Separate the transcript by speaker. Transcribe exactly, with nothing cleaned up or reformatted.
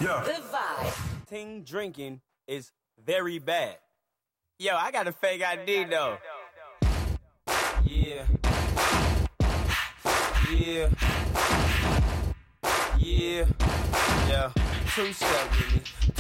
Speaker 1: Yeah.
Speaker 2: Good vibe.
Speaker 3: Ting drinking is very bad. Yo, I got a fake I D though. Yeah. Yeah. Yeah. Yeah. Two step with me.